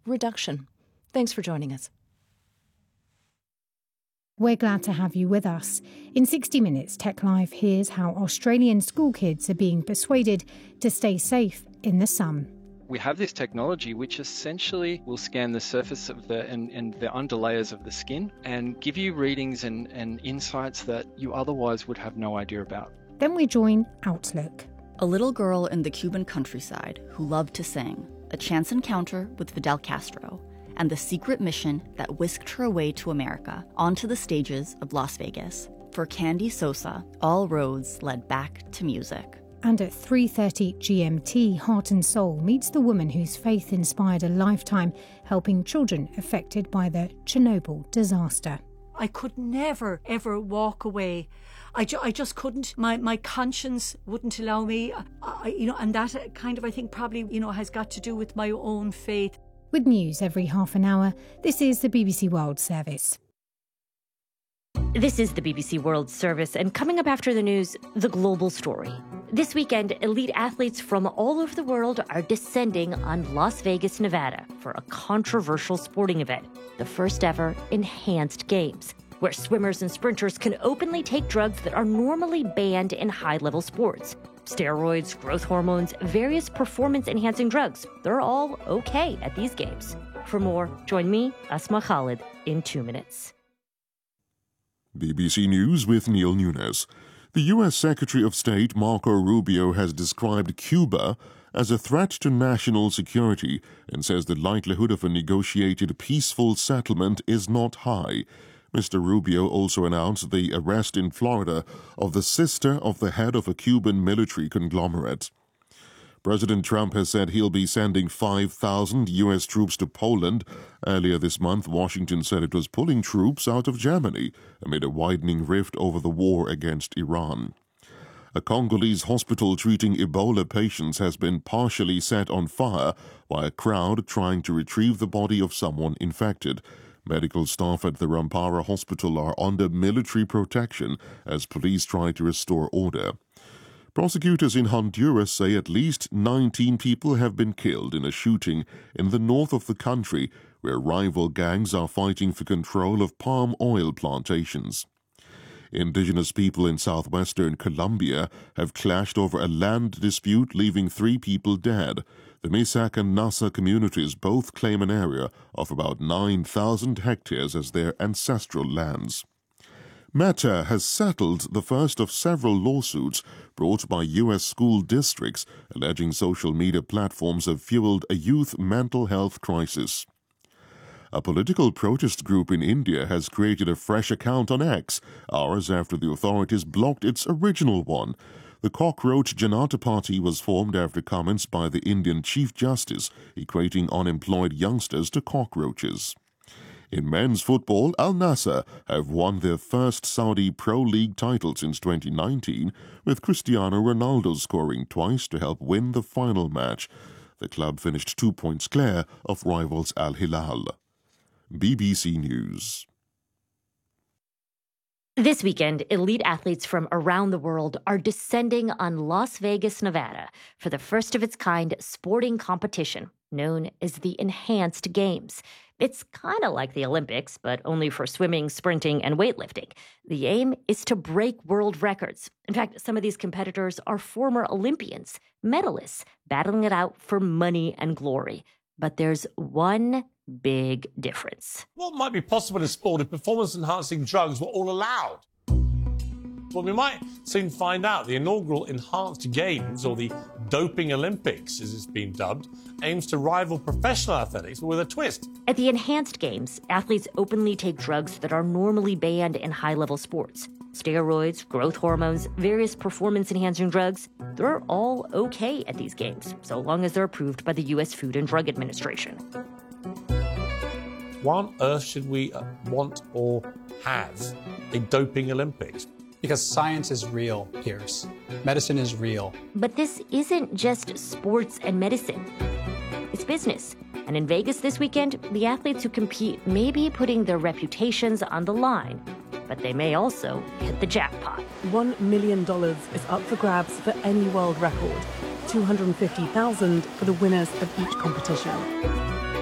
reduction. Thanks for joining us. We're glad to have you with us. In 60 Minutes, Tech Live hears how Australian school kids are being persuaded to stay safe in the sun. We have this technology which essentially will scan the surface of and the underlayers of the skin and give you readings and insights that you otherwise would have no idea about. Then we join Outlook. A little girl in the Cuban countryside who loved to sing, a chance encounter with Fidel Castro, and the secret mission that whisked her away to America, onto the stages of Las Vegas. For Candy Sosa, all roads led back to music. And at 3:30 GMT, Heart and Soul meets the woman whose faith inspired a lifetime helping children affected by the Chernobyl disaster. I could never, ever walk away. I just couldn't. My conscience wouldn't allow me. And that kind of, I think, probably, has got to do with my own faith. With news every half an hour, this is the BBC World Service. This is the BBC World Service, and coming up after the news, the global story. This weekend, elite athletes from all over the world are descending on Las Vegas, Nevada for a controversial sporting event, the first ever Enhanced Games, where swimmers and sprinters can openly take drugs that are normally banned in high-level sports. Steroids, growth hormones, various performance-enhancing drugs, they're all okay at these games. For more, join me, Asma Khalid, in 2 minutes. BBC News with Neil Nunes. The U.S. Secretary of State Marco Rubio has described Cuba as a threat to national security and says the likelihood of a negotiated peaceful settlement is not high. Mr. Rubio also announced the arrest in Florida of the sister of the head of a Cuban military conglomerate. President Trump has said he'll be sending 5,000 U.S. troops to Poland. Earlier this month, Washington said it was pulling troops out of Germany amid a widening rift over the war against Iran. A Congolese hospital treating Ebola patients has been partially set on fire by a crowd trying to retrieve the body of someone infected. Medical staff at the Rampara Hospital are under military protection as police try to restore order. Prosecutors in Honduras say at least 19 people have been killed in a shooting in the north of the country where rival gangs are fighting for control of palm oil plantations. Indigenous people in southwestern Colombia have clashed over a land dispute, leaving 3 people dead. The Misak and Nasa communities both claim an area of about 9,000 hectares as their ancestral lands. Meta has settled the first of several lawsuits brought by U.S. school districts alleging social media platforms have fueled a youth mental health crisis. A political protest group in India has created a fresh account on X, hours after the authorities blocked its original one. The Cockroach Janata Party was formed after comments by the Indian Chief Justice equating unemployed youngsters to cockroaches. In men's football, Al Nassr have won their first Saudi Pro League title since 2019, with Cristiano Ronaldo scoring twice to help win the final match. The club finished 2 points clear of rivals Al Hilal. BBC News. This weekend, elite athletes from around the world are descending on Las Vegas, Nevada for the first of its kind sporting competition known as the Enhanced Games. It's kind of like the Olympics, but only for swimming, sprinting, and weightlifting. The aim is to break world records. In fact, some of these competitors are former Olympians, medalists, battling it out for money and glory. But there's one big difference. What might be possible in sport if performance-enhancing drugs were all allowed? Well, we might soon find out. The inaugural Enhanced Games, or the Doping Olympics, as it's been dubbed, aims to rival professional athletics, but with a twist. At the Enhanced Games, athletes openly take drugs that are normally banned in high-level sports. Steroids, growth hormones, various performance-enhancing drugs, they're all okay at these games, so long as they're approved by the U.S. Food and Drug Administration. Why on earth should we want or have a Doping Olympics? Because science is real, Piers. Medicine is real. But this isn't just sports and medicine. It's business. And in Vegas this weekend, the athletes who compete may be putting their reputations on the line, but they may also hit the jackpot. $1 million is up for grabs for any world record, $250,000 for the winners of each competition.